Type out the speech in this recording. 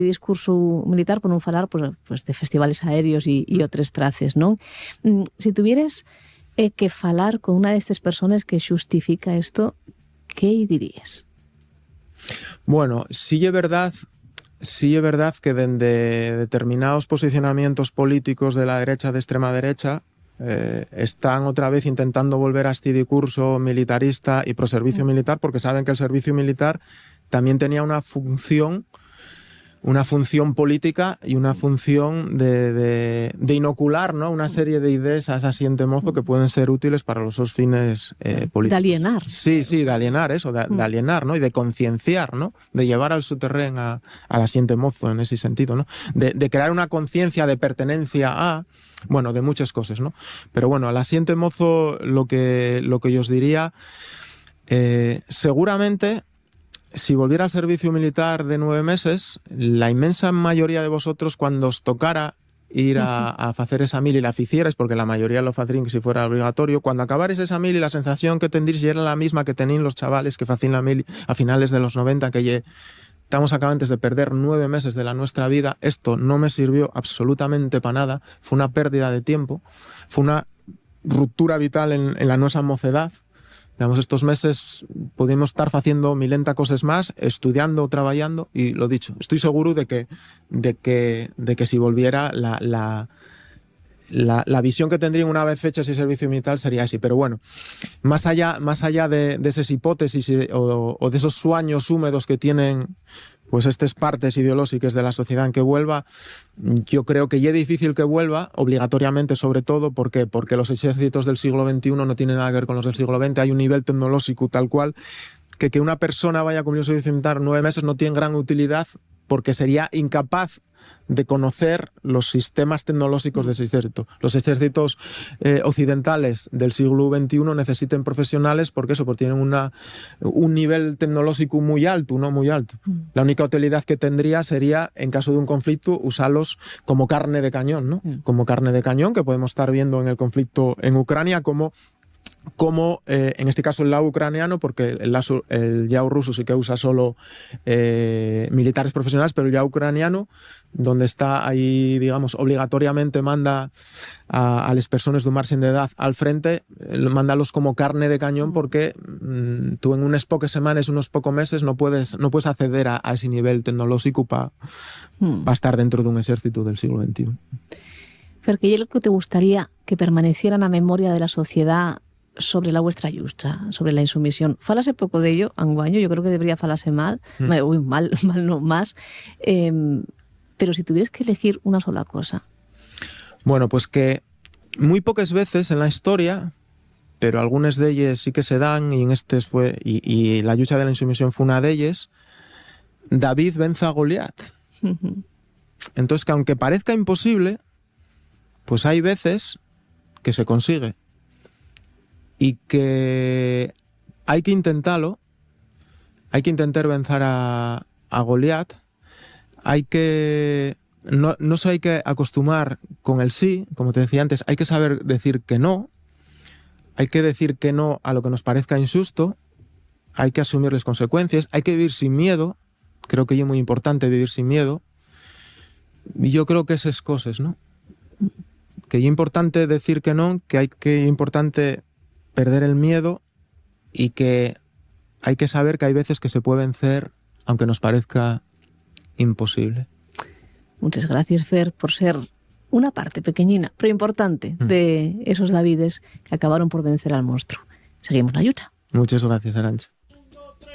discurso militar, por non falar pues de festivales aéreos e outros traces, non? Se tuvieras que falar con unha destas persoas que xustifica isto, que dirías? Bueno, sí es verdad que dende determinados posicionamientos políticos de la derecha, de extrema derecha, están otra vez intentando volver a este discurso militarista y pro servicio militar, porque saben que el servicio militar también tenía una función política y una función de inocular, ¿no?, una serie de ideas a esa siente mozo que pueden ser útiles para los fines políticos. De alienar. Sí, de alienar eso, de alienar, ¿no?, y de concienciar, ¿no?, de llevar al souterrain a la siente mozo en ese sentido, ¿no?, de crear una conciencia de pertenencia a, bueno, de muchas cosas, ¿no? Pero bueno, a la siente mozo lo que yo os diría, seguramente, si volviera al servicio militar de 9 meses, la inmensa mayoría de vosotros, cuando os tocara ir a hacer esa mili, la ficierais, porque la mayoría lo farían si fuera obligatorio, cuando acabarais esa mili, la sensación que tendríais era la misma que tenían los chavales que facían la mili a finales de los 90, que estamos acabantes de perder 9 meses de la nuestra vida. Esto no me sirvió absolutamente para nada, fue una pérdida de tiempo, fue una ruptura vital en la nuestra mocedad. Digamos, estos meses pudimos estar haciendo milenta cosas más, estudiando, trabajando, y lo dicho, estoy seguro de que si volviera la visión que tendrían una vez fecha ese servicio militar sería así. Pero bueno, más allá de esas hipótesis o de esos sueños húmedos que tienen pues estas partes ideológicas de la sociedad en que vuelva, yo creo que ya es difícil que vuelva, obligatoriamente sobre todo. ¿Por qué? Porque los ejércitos del siglo XXI no tienen nada que ver con los del siglo XX, hay un nivel tecnológico tal cual que una persona vaya a cumplir un servicio militar 9 meses no tiene gran utilidad, porque sería incapaz de conocer los sistemas tecnológicos de ese ejército. Los ejércitos occidentales del siglo XXI necesitan profesionales porque tienen un nivel tecnológico muy alto, ¿no? Muy alto. La única utilidad que tendría sería, en caso de un conflicto, usarlos como carne de cañón, ¿no? Como carne de cañón, que podemos estar viendo en el conflicto en Ucrania, como en este caso el lado ucraniano, porque el lado ruso sí que usa solo militares profesionales, pero el lado ucraniano, donde está ahí, digamos, obligatoriamente manda a las personas de un margen de edad al frente, mándalos como carne de cañón, porque tú en unas pocas semanas, unos pocos meses no puedes acceder a ese nivel tecnológico para estar dentro de un ejército del siglo XXI. Fer, ¿qué es lo que te gustaría que permaneciera en la memoria de la sociedad sobre la vuestra lluita, sobre la insumisión? Falase poco de ello, anguaño, yo creo que debería falarse mal, mal no más, pero si tuvieras que elegir una sola cosa. Bueno, pues que muy pocas veces en la historia, pero algunas de ellas sí que se dan, y en este fue, y la lucha de la insumisión fue una de ellas, David vence a Goliat. Entonces, que aunque parezca imposible, pues hay veces que se consigue. Y que hay que intentarlo, hay que intentar vencer a Goliat, no se hay que acostumar con el sí, como te decía antes, hay que saber decir que no, hay que decir que no a lo que nos parezca injusto, hay que asumir las consecuencias, hay que vivir sin miedo, creo que es muy importante vivir sin miedo, y yo creo que esas cosas, ¿no? Que es importante decir que no, que es importante perder el miedo, y que hay que saber que hay veces que se puede vencer aunque nos parezca imposible. Muchas gracias, Fer, por ser una parte pequeñina pero importante de esos Davides que acabaron por vencer al monstruo. Seguimos la lucha. Muchas gracias, Arantxa.